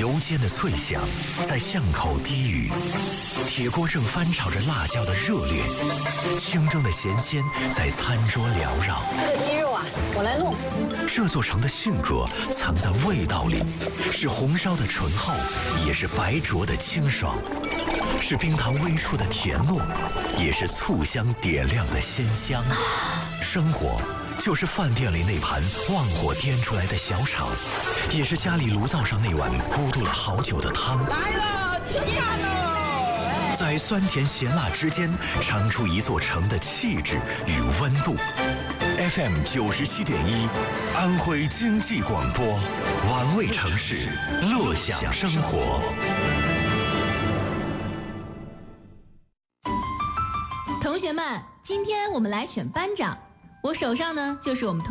油煎的脆香在巷口低语，铁锅正翻炒着辣椒的热烈，清蒸的咸鲜在餐桌缭绕。 这个鸡肉啊，我来弄。 这座城的性格藏在味道里，是红烧的醇厚，也是白灼的清爽，是冰糖微出的甜糯，也是醋香点亮的鲜香。生活就是饭店里那盘旺火颠出来的小炒，也是家里炉灶上那碗咕嘟了好久的汤。 来了，吃饭喽！ 在酸甜咸辣之间，尝出一座城的气质与温度。FM 97.1，安徽经济广播，玩味城市，乐享生活。 同学们，今天我们来选班长，我手上呢就是我们